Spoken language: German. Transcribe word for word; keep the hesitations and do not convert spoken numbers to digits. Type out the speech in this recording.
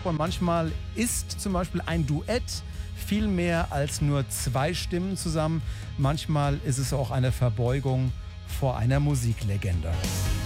Pop und manchmal ist zum Beispiel ein Duett viel mehr als nur zwei Stimmen zusammen. Manchmal ist es auch eine Verbeugung vor einer Musiklegende.